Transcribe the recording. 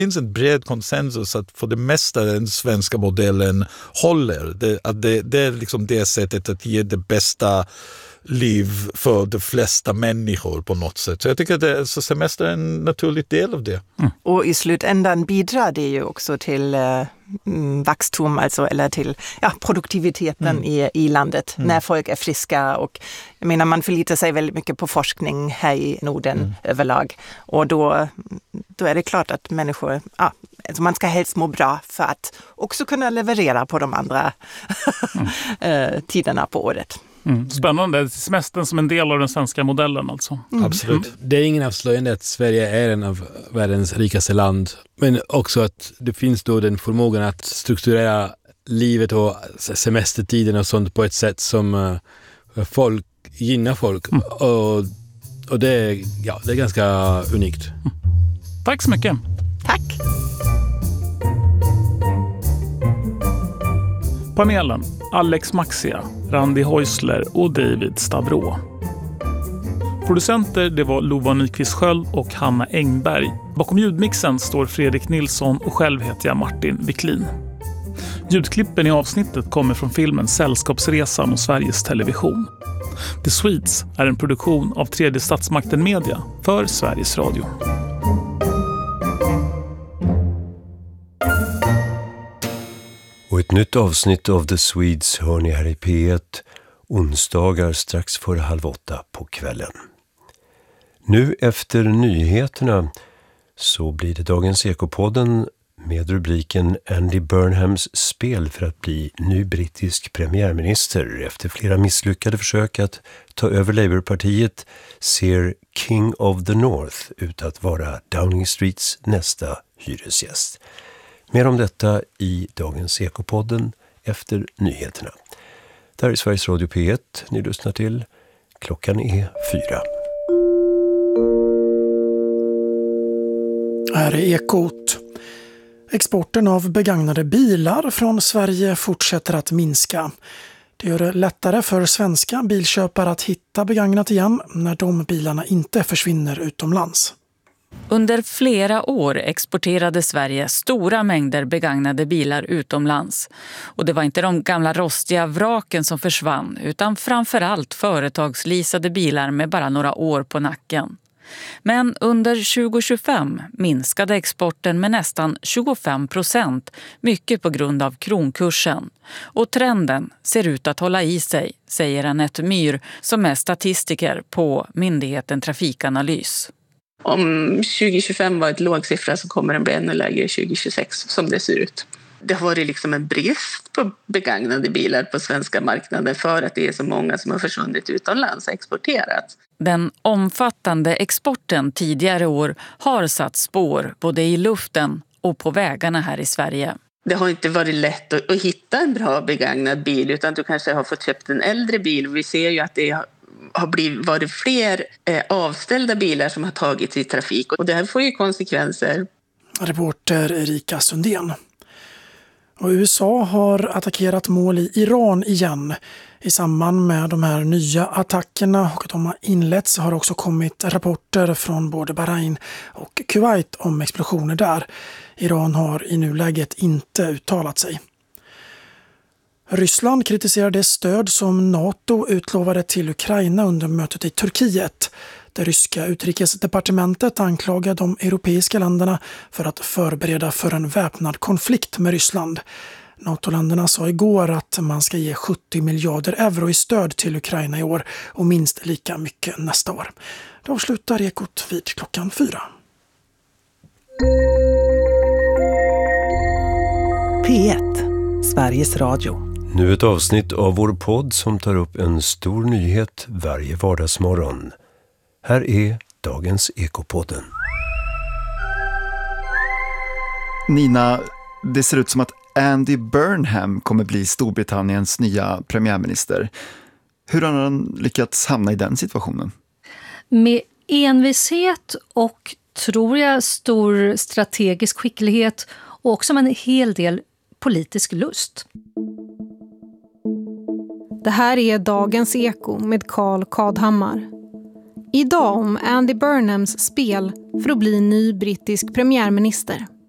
Det finns en bred konsensus att för det mesta den svenska modellen håller. Det är liksom det sättet att ge det bästa liv för de flesta människor på något sätt. Så jag tycker att semester är en naturlig del av det. Mm. Och i slutändan bidrar det ju också till vaxtum, alltså, eller till produktiviteten i landet när folk är friska. Och jag menar, man förlitar sig väldigt mycket på forskning här i Norden överlag. Och då är det klart att människor, alltså man ska helst må bra för att också kunna leverera på de andra tiderna på året. Spännande. Semestern som en del av den svenska modellen alltså. Absolut. Det är ingen avslöjande att Sverige är en av världens rikaste land. Men också att det finns då den förmågan att strukturera livet och semestertiden och sånt på ett sätt som gynnar folk. Och det är ganska unikt. Tack så mycket. Tack. Panelen: Alex Maxia, Randi Häusler och David Stavro. Producenter det var Lova Nyqvist Sköld och Hanna Engberg. Bakom ljudmixen står Fredrik Nilsson och själv heter jag Martin Wiklin. Ljudklippen i avsnittet kommer från filmen Sällskapsresan och Sveriges Television. The Swedes är en produktion av Tredje Statsmakten Media för Sveriges Radio. Och ett nytt avsnitt av The Swedes hör ni här i P1 onsdagar strax före 7:30 på kvällen. Nu efter nyheterna så blir det dagens Ekopodden med rubriken Andy Burnhams spel för att bli ny brittisk premiärminister. Efter flera misslyckade försök att ta över Labourpartiet ser King of the North ut att vara Downing Streets nästa hyresgäst. Mer om detta i dagens Ekopodden efter nyheterna. Där är Sveriges Radio P1 ni lyssnar till. Klockan är 4. Här är Ekot. Exporten av begagnade bilar från Sverige fortsätter att minska. Det gör det lättare för svenska bilköpare att hitta begagnat igen när de bilarna inte försvinner utomlands. Under flera år exporterade Sverige stora mängder begagnade bilar utomlands. Och det var inte de gamla rostiga vraken som försvann utan framförallt företagsleasade bilar med bara några år på nacken. Men under 2025 minskade exporten med nästan 25%, mycket på grund av kronkursen. Och trenden ser ut att hålla i sig, säger Anette Myhr som är statistiker på myndigheten Trafikanalys. Om 2025 var ett låg siffra så kommer den bli ännu lägre 2026 som det ser ut. Det har varit liksom en brist på begagnade bilar på svenska marknaden för att det är så många som har försvunnit utomlands och exporterat. Den omfattande exporten tidigare år har satt spår både i luften och på vägarna här i Sverige. Det har inte varit lätt att hitta en bra begagnad bil utan du kanske har fått köpt en äldre bil. Vi ser ju att det har varit fler avställda bilar som har tagits i trafik och det här får ju konsekvenser. Reporter Erika Sundén. Och USA har attackerat mål i Iran igen. I samband med de här nya attackerna och att de har inletts har också kommit rapporter från både Bahrain och Kuwait om explosioner där. Iran har i nuläget inte uttalat sig. Ryssland kritiserar det stöd som NATO utlovade till Ukraina under mötet i Turkiet. Det ryska utrikesdepartementet anklagar de europeiska länderna för att förbereda för en väpnad konflikt med Ryssland. NATO-länderna sa igår att man ska ge 70 miljarder euro i stöd till Ukraina i år och minst lika mycket nästa år. Det avslutar Ekot vid klockan 4. P1, Sveriges Radio. Nu ett avsnitt av vår podd som tar upp en stor nyhet varje vardagsmorgon. Här är dagens Ekopodden. Nina, det ser ut som att Andy Burnham kommer bli Storbritanniens nya premiärminister. Hur har han lyckats hamna i den situationen? Med envishet och, tror jag, stor strategisk skicklighet och också med en hel del politisk lust. Det här är dagens Eko med Carl Kadhammar. Idag om Andy Burnhams spel för att bli ny brittisk premiärminister.